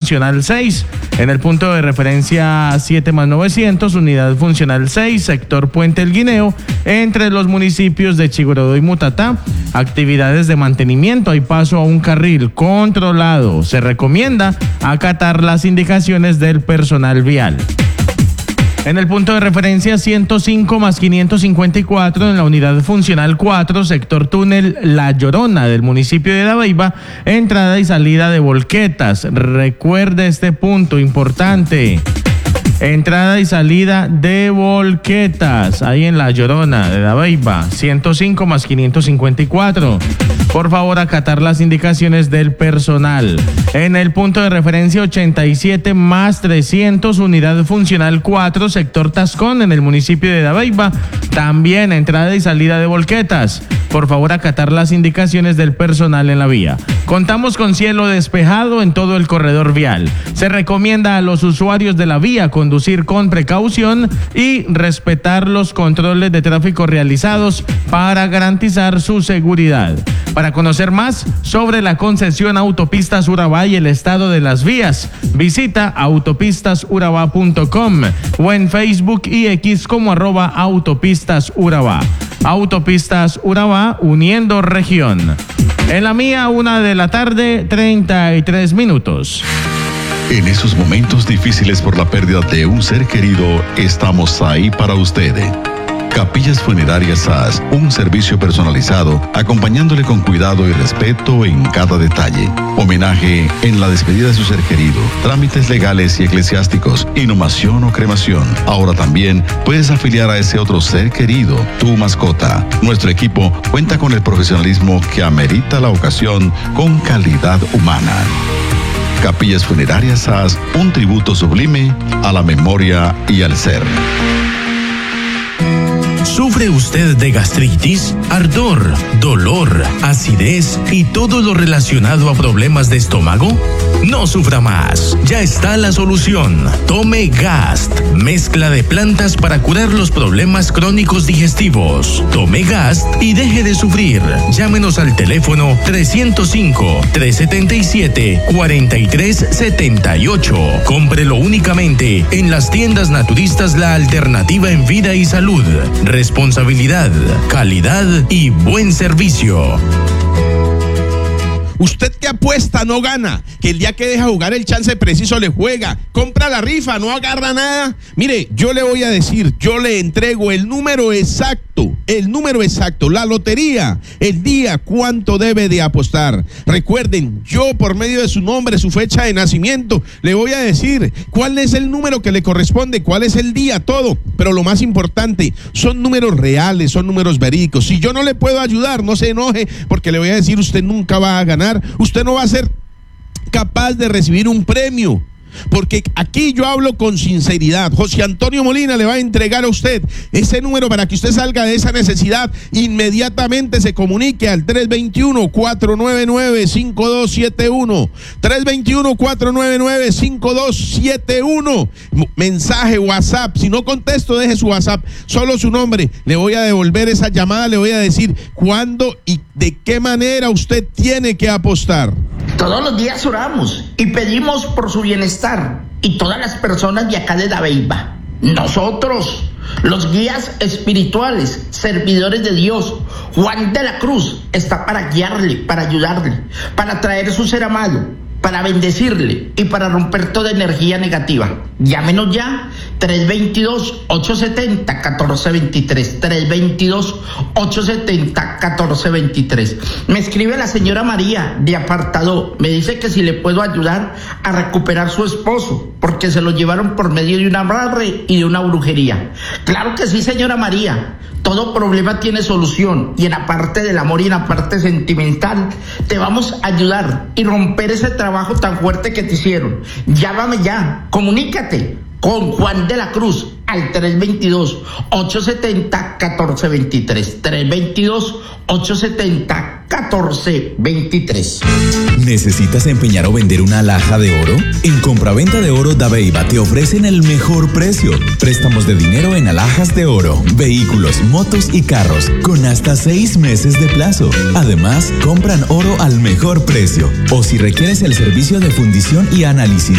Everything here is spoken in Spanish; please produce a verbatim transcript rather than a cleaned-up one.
funcional seis. En el punto de referencia siete más novecientos, unidad funcional seis, sector Puente El Guineo, entre los municipios de Chigorodó y Mutatá. Actividades de mantenimiento, hay paso a un carril controlado. Se recomienda acatar las indicaciones del personal vial. En el punto de referencia ciento cinco más quinientos cincuenta y cuatro, en la unidad funcional cuatro, sector túnel La Llorona del municipio de Dabeiba, entrada y salida de volquetas. Recuerde este punto importante. Entrada y salida de volquetas, ahí en La Llorona de Dabeiba, ciento cinco más quinientos cincuenta y cuatro. Por favor, acatar las indicaciones del personal. En el punto de referencia ochenta y siete más trescientos, unidad funcional cuatro, sector Tascón, en el municipio de Dabeiba, también entrada y salida de volquetas. Por favor, acatar las indicaciones del personal en la vía. Contamos con cielo despejado en todo el corredor vial. Se recomienda a los usuarios de la vía conducir con precaución y respetar los controles de tráfico realizados para garantizar su seguridad. Para conocer más sobre la concesión Autopistas Urabá y el estado de las vías, visita autopistas urabá punto com o en Facebook y X como arroba Autopistas Urabá. Autopistas Urabá, uniendo región. En la mía, una de la tarde, treinta y tres minutos. En esos momentos difíciles por la pérdida de un ser querido, estamos ahí para usted. Capillas Funerarias S A S, un servicio personalizado, acompañándole con cuidado y respeto en cada detalle. Homenaje en la despedida de su ser querido, trámites legales y eclesiásticos, inhumación o cremación. Ahora también puedes afiliar a ese otro ser querido, tu mascota. Nuestro equipo cuenta con el profesionalismo que amerita la ocasión con calidad humana. Capillas Funerarias S A S, un tributo sublime a la memoria y al ser. ¿Sufre usted de gastritis, ardor, dolor, acidez y todo lo relacionado a problemas de estómago? No sufra más, ya está la solución. Tome Gast, mezcla de plantas para curar los problemas crónicos digestivos. Tome Gast y deje de sufrir. Llámenos al teléfono trescientos cinco, trescientos setenta y siete, cuarenta y tres setenta y ocho. Cómprelo únicamente en las tiendas naturistas La Alternativa en Vida y Salud. Responsabilidad, calidad y buen servicio. Usted que apuesta no gana, que el día que deja jugar el chance preciso le juega, compra la rifa, no agarra nada. Mire, yo le voy a decir, yo le entrego el número exacto, el número exacto, la lotería, el día, cuánto debe de apostar. Recuerden, yo por medio de su nombre, su fecha de nacimiento, le voy a decir cuál es el número que le corresponde, cuál es el día, todo. Pero lo más importante, son números reales, son números verídicos. Si yo no le puedo ayudar, no se enoje, porque le voy a decir, usted nunca va a ganar. Usted no va a ser capaz de recibir un premio, porque aquí yo hablo con sinceridad. José Antonio Molina le va a entregar a usted ese número para que usted salga de esa necesidad. Inmediatamente se comunique al tres dos uno, cuatro nueve nueve, cinco dos siete uno, tres dos uno, cuatro nueve nueve, cinco dos siete uno. Mensaje, WhatsApp. Si no contesto, deje su WhatsApp, solo su nombre. Le voy a devolver esa llamada, le voy a decir cuándo y de qué manera usted tiene que apostar. Todos los días oramos y pedimos por su bienestar y todas las personas de acá de Dabeiba. Nosotros, los guías espirituales, servidores de Dios, Juan de la Cruz está para guiarle, para ayudarle, para traer su ser amado, para bendecirle y para romper toda energía negativa. Llámenos ya, tres dos dos, ocho siete cero, uno cuatro dos tres, tres dos dos, ocho siete cero, uno cuatro dos tres. Me escribe la señora María de Apartado, me dice que si le puedo ayudar a recuperar su esposo, porque se lo llevaron por medio de un amarre y de una brujería. Claro que sí, señora María. Todo problema tiene solución, y en la parte del amor y en la parte sentimental te vamos a ayudar y romper ese trabajo tan fuerte que te hicieron. Llámame ya, comunícate con Juan de la Cruz al tres dos dos, ocho siete cero, uno cuatro dos tres, tres dos dos, ocho siete cero, uno cuatro dos tres. ¿Necesitas empeñar o vender una alhaja de oro? En Compraventa de Oro Dabeiba te ofrecen el mejor precio. Préstamos de dinero en alhajas de oro, vehículos, motos y carros, con hasta seis meses de plazo. Además, compran oro al mejor precio. O si requieres el servicio de fundición y análisis